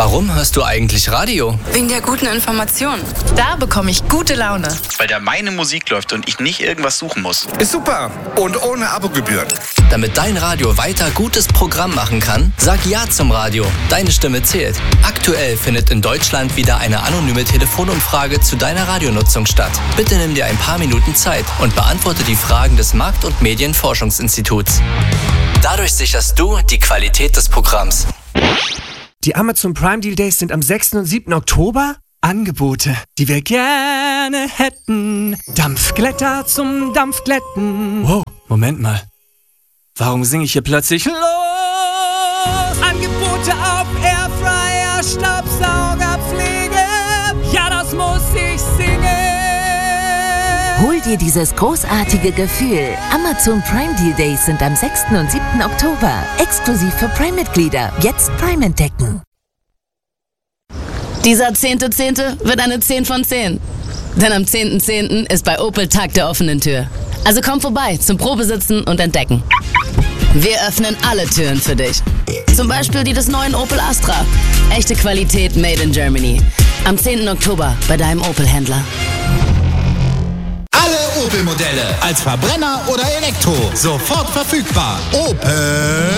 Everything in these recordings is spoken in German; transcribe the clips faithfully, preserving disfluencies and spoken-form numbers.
Warum hörst du eigentlich Radio? Wegen der guten Information. Da bekomme ich gute Laune. Weil da meine Musik läuft und ich nicht irgendwas suchen muss. Ist super und ohne Abogebühren. Damit dein Radio weiter gutes Programm machen kann, sag Ja zum Radio. Deine Stimme zählt. Aktuell findet in Deutschland wieder eine anonyme Telefonumfrage zu deiner Radionutzung statt. Bitte nimm dir ein paar Minuten Zeit und beantworte die Fragen des Markt- und Medienforschungsinstituts. Dadurch sicherst du die Qualität des Programms. Die Amazon Prime Deal Days sind am sechsten und siebten Oktober. Angebote, die wir gerne hätten. Dampfglätter zum Dampfglätten. Wow, Moment mal. Warum singe ich hier plötzlich los? Angebote auf Airfryer, Staubsauger, Pflege. Ja, das muss ich singen. Hol dir dieses großartige Gefühl. Amazon Prime Deal Days sind am sechsten und siebten Oktober. Exklusiv für Prime-Mitglieder. Jetzt Prime entdecken. Dieser zehnte zehnte wird eine zehn von zehn. Denn am zehnten zehnten ist bei Opel Tag der offenen Tür. Also komm vorbei zum Probesitzen und Entdecken. Wir öffnen alle Türen für dich. Zum Beispiel die des neuen Opel Astra. Echte Qualität made in Germany. Am zehnten Oktober bei deinem Opel-Händler. Alle Opel-Modelle als Verbrenner oder Elektro. Sofort verfügbar. Opel.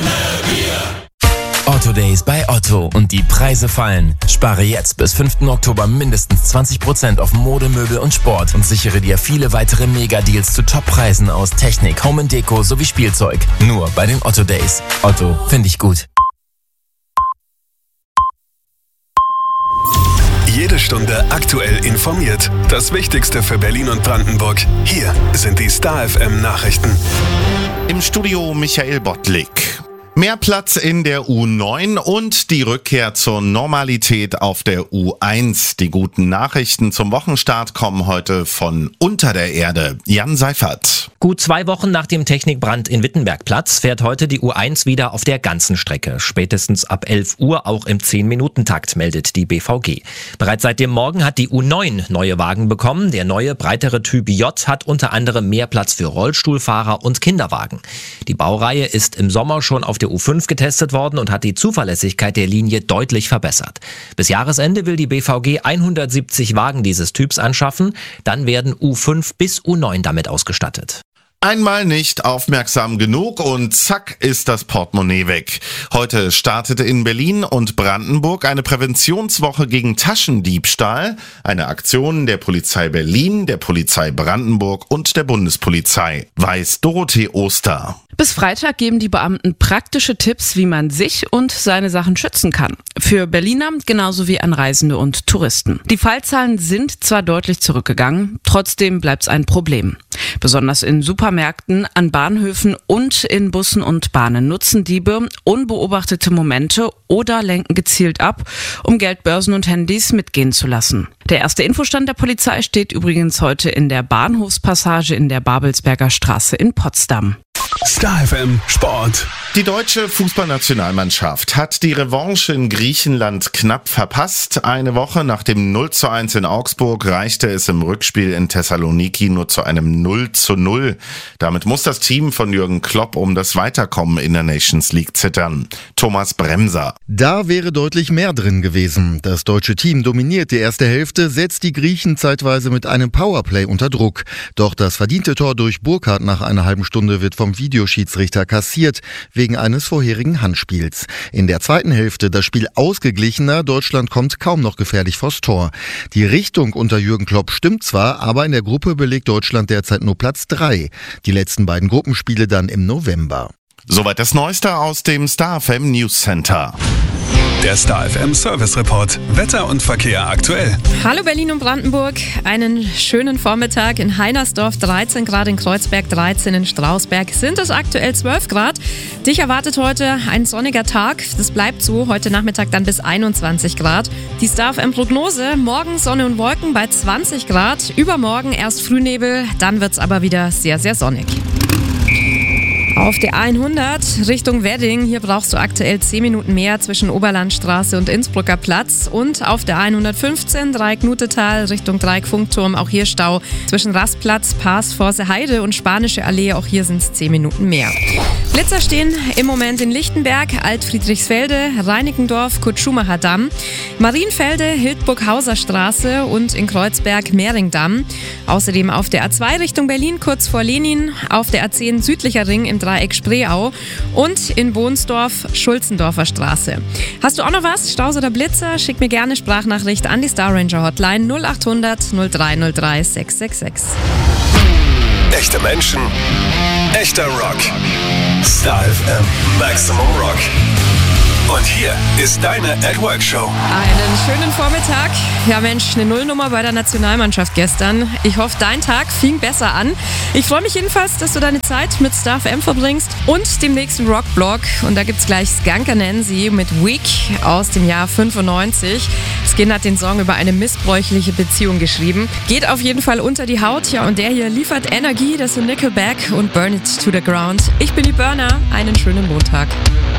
Otto Days bei Otto und die Preise fallen. Spare jetzt bis fünften Oktober mindestens zwanzig Prozent auf Mode, Möbel und Sport und sichere dir viele weitere Mega-Deals zu Top-Preisen aus Technik, Home und Deko sowie Spielzeug. Nur bei den Otto Days. Otto, finde ich gut. Jede Stunde aktuell informiert. Das Wichtigste für Berlin und Brandenburg. Hier sind die Star F M Nachrichten. Im Studio Michael Bottlik. Mehr Platz in der U neun und die Rückkehr zur Normalität auf der U eins. Die guten Nachrichten zum Wochenstart kommen heute von Unter der Erde. Jan Seifert. Gut zwei Wochen nach dem Technikbrand in Wittenbergplatz fährt heute die U eins wieder auf der ganzen Strecke. Spätestens ab elf Uhr auch im zehn Minuten Takt, meldet die B V G. Bereits seit dem Morgen hat die U neun neue Wagen bekommen. Der neue, breitere Typ J hat unter anderem mehr Platz für Rollstuhlfahrer und Kinderwagen. Die Baureihe ist im Sommer schon auf der U fünf getestet worden und hat die Zuverlässigkeit der Linie deutlich verbessert. Bis Jahresende will die B V G hundertsiebzig Wagen dieses Typs anschaffen. Dann werden U fünf bis U neun damit ausgestattet. Einmal nicht aufmerksam genug und zack ist das Portemonnaie weg. Heute startete in Berlin und Brandenburg eine Präventionswoche gegen Taschendiebstahl. Eine Aktion der Polizei Berlin, der Polizei Brandenburg und der Bundespolizei. Weiß Dorothee Oster. Bis Freitag geben die Beamten praktische Tipps, wie man sich und seine Sachen schützen kann. Für Berliner genauso wie an Reisende und Touristen. Die Fallzahlen sind zwar deutlich zurückgegangen, trotzdem bleibt es ein Problem. Besonders in Supermärkten, an Bahnhöfen und in Bussen und Bahnen nutzen Diebe unbeobachtete Momente oder lenken gezielt ab, um Geldbörsen und Handys mitgehen zu lassen. Der erste Infostand der Polizei steht übrigens heute in der Bahnhofspassage in der Babelsberger Straße in Potsdam. Star F M Sport. Die deutsche Fußballnationalmannschaft hat die Revanche in Griechenland knapp verpasst. Eine Woche nach dem null zu eins in Augsburg reichte es im Rückspiel in Thessaloniki nur zu einem null zu null. Damit muss das Team von Jürgen Klopp um das Weiterkommen in der Nations League zittern. Thomas Bremser. Da wäre deutlich mehr drin gewesen. Das deutsche Team dominiert die erste Hälfte, setzt die Griechen zeitweise mit einem Powerplay unter Druck. Doch das verdiente Tor durch Burkhardt nach einer halben Stunde wird vom Videoschiedsrichter kassiert, wegen eines vorherigen Handspiels. In der zweiten Hälfte das Spiel ausgeglichener, Deutschland kommt kaum noch gefährlich vors Tor. Die Richtung unter Jürgen Klopp stimmt zwar, aber in der Gruppe belegt Deutschland derzeit nur Platz drei. Die letzten beiden Gruppenspiele dann im November. Soweit das Neueste aus dem Star F M News Center. Der Star F M Service Report. Wetter und Verkehr aktuell. Hallo Berlin und Brandenburg. Einen schönen Vormittag in Heinersdorf dreizehn Grad, in Kreuzberg dreizehn, in Strausberg sind es aktuell zwölf Grad. Dich erwartet heute ein sonniger Tag. Das bleibt so. Heute Nachmittag dann bis einundzwanzig Grad. Die Star F M Prognose. Morgen Sonne und Wolken bei zwanzig Grad. Übermorgen erst Frühnebel. Dann wird es aber wieder sehr, sehr sonnig. Auf der A hundert Richtung Wedding, hier brauchst du aktuell zehn Minuten mehr zwischen Oberlandstraße und Innsbrucker Platz. Und auf der A hundertfünfzehn Dreieck-Nutetal Richtung Dreieck-Funkturm, auch hier Stau zwischen Rastplatz, Pass-Forse Heide und Spanische Allee, auch hier sind es zehn Minuten mehr. Blitzer stehen im Moment in Lichtenberg, Alt-Friedrichsfelde, Reinickendorf, Kurt-Schumacher-Damm, Marienfelde, Hildburghauser Straße und in Kreuzberg Mehringdamm. Außerdem auf der A zwei Richtung Berlin kurz vor Lenin, auf der A zehn südlicher Ring im Dreieck Spreeau und in Bohnsdorf Schulzendorfer Straße. Hast du auch noch was? Staus oder Blitzer? Schick mir gerne Sprachnachricht an die Star Ranger Hotline null acht hundert null drei null drei sechs sechs sechs. Echte Menschen, echter Rock. Star F M Maximum Rock. Und hier ist deine At Work Show. Einen schönen Vormittag. Ja Mensch, eine Nullnummer bei der Nationalmannschaft gestern. Ich hoffe, dein Tag fing besser an. Ich freue mich jedenfalls, dass du deine Zeit mit Star F M verbringst und dem nächsten Rockblog. Und da gibt's gleich Skunker Nancy mit Weak aus dem Jahr fünfundneunzig. Skin hat den Song über eine missbräuchliche Beziehung geschrieben. Geht auf jeden Fall unter die Haut. Ja, und der hier liefert Energie. Das sind Nickelback und Burn It to the Ground. Ich bin die Burner. Einen schönen Montag.